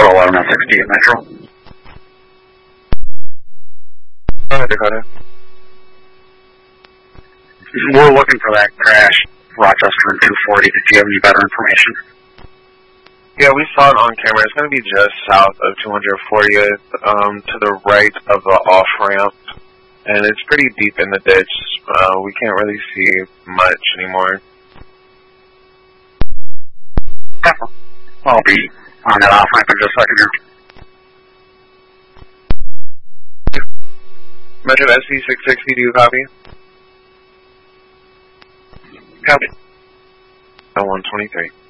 11 and 68 Metro. Dakota. We're looking for that crash, Rochester and 240. Did you have any better information? Yeah, we saw it on camera. It's going to be just south of 240th, to the right of the off-ramp, and it's pretty deep in the ditch. We can't really see much anymore. I'll be on that off-ramp in just a second here. Metro SC660, do you copy? Copy. 123.